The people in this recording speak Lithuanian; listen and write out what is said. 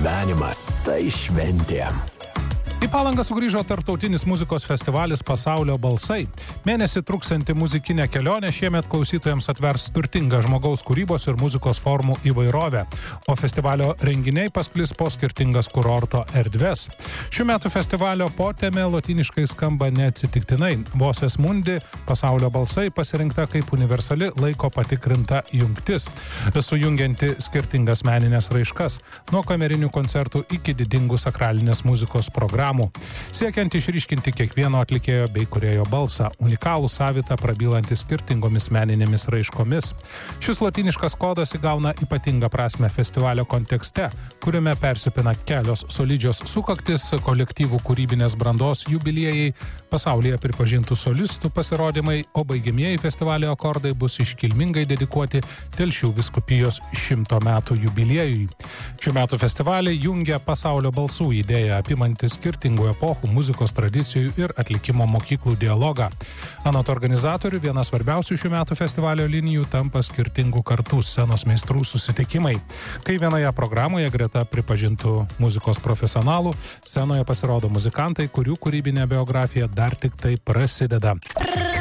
Gyvenimas tai šventė. Į Palangą sugrįžo tarptautinis muzikos festivalis Pasaulio balsai. Mėnesį truksianti muzikinė kelionė šiemet klausytojams atvers turtingą žmogaus kūrybos ir muzikos formų įvairovę, o festivalio renginiai pasklis po skirtingas kurorto erdves. Šių metų festivalio potėmė lotyniškai skamba neatsitiktinai. Voces Mundi Pasaulio balsai pasirinkta kaip universali laiko patikrinta jungtis, sujungianti skirtingas meninės raiškas, nuo kamerinių koncertų iki didingų sakralinės muzikos programų. Siekiant išryškinti kiekvieno atlikėjo bei kūrėjo balsą, unikalų savitą prabylantį skirtingomis meninėmis raiškomis. Šis lotyniškas kodas įgauna ypatingą prasmę festivalio kontekste, kuriame persipina kelios solidžios sukaktis, kolektyvų kūrybinės brandos jubiliejai, pasaulyje pripažintų solistų pasirodymai, o baigiamieji festivalio akordai bus iškilmingai dedikuoti Telšių vyskupijos 100 metų jubiliejui. Šių metų festivalį jungia Pasaulio balsų idėja apimanti skirtingų epochų, muzikos tradicijų ir atlikimo mokyklų dialogą. Anot organizatorių, viena svarbiausių šių metų festivalio linijų tampa skirtingų kartų scenos meistrų susitikimai. Kai vienoje programoje greta pripažintų muzikos profesionalų, scenoje pasirodo muzikantai, kurių kūrybinė biografija dar tik tai prasideda.